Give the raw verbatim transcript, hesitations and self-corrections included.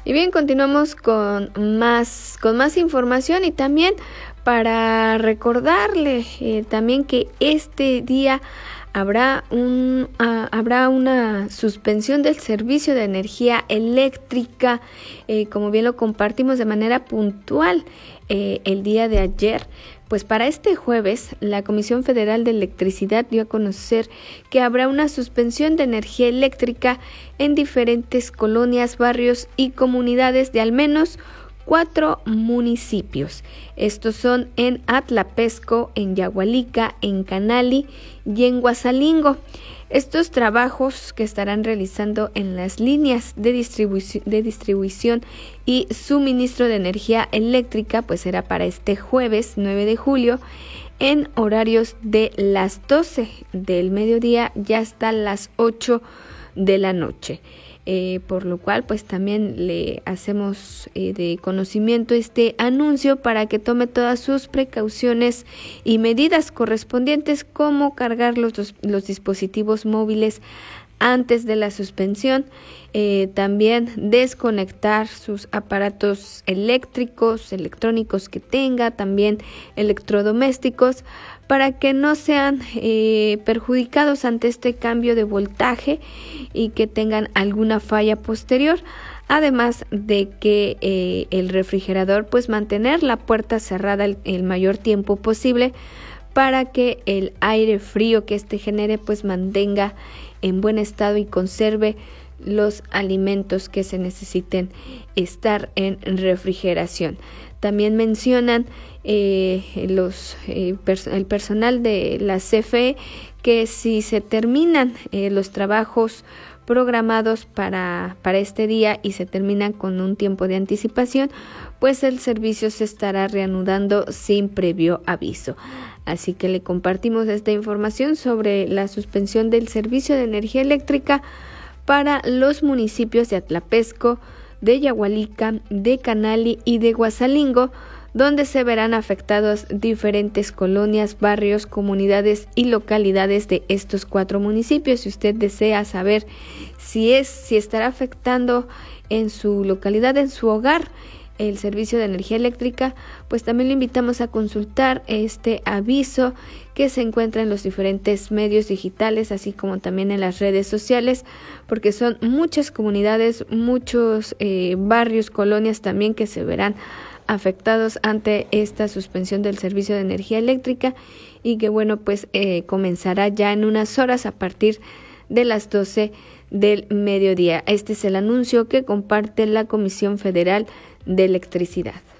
Y bien, continuamos con más, con más información y también para recordarle eh, también que este día habrá un uh, habrá una suspensión del servicio de energía eléctrica, eh, como bien lo compartimos de manera puntual eh, el día de ayer. Pues para este jueves, la Comisión Federal de Electricidad dio a conocer que habrá una suspensión de energía eléctrica en diferentes colonias, barrios y comunidades de al menos cuatro municipios. Estos son en Atlapesco, en Yagualica, en Canali y en Guasalingo. Estos trabajos que estarán realizando en las líneas de distribución, de distribución y suministro de energía eléctrica, pues será para este jueves nueve de julio en horarios de las doce del mediodía y hasta las ocho de la noche. Eh, por lo cual pues también le hacemos eh, de conocimiento este anuncio para que tome todas sus precauciones y medidas correspondientes, como cargar los, los dispositivos móviles antes de la suspensión, eh, también desconectar sus aparatos eléctricos, electrónicos que tenga, también electrodomésticos, para que no sean eh, perjudicados ante este cambio de voltaje y que tengan alguna falla posterior. Además de que eh, el refrigerador, pues mantener la puerta cerrada el, el mayor tiempo posible para que el aire frío que éste genere pues mantenga en buen estado y conserve los alimentos que se necesiten estar en refrigeración. También mencionan eh, los eh, pers- el personal de la C F E que si se terminan eh, los trabajos programados para, para este día y se terminan con un tiempo de anticipación, pues el servicio se estará reanudando sin previo aviso. Así que le compartimos esta información sobre la suspensión del servicio de energía eléctrica para los municipios de Atlapesco, de Yagualica, de Canali y de Guasalingo, donde se verán afectados diferentes colonias, barrios, comunidades y localidades de estos cuatro municipios. Si usted desea saber si es, si estará afectando en su localidad, en su hogar, el servicio de energía eléctrica, pues también le invitamos a consultar este aviso que se encuentra en los diferentes medios digitales, así como también en las redes sociales, porque son muchas comunidades, muchos eh, barrios, colonias también que se verán afectados ante esta suspensión del servicio de energía eléctrica y que bueno, pues eh, comenzará ya en unas horas a partir de las doce del mediodía. Este es el anuncio que comparte la Comisión Federal de Electricidad.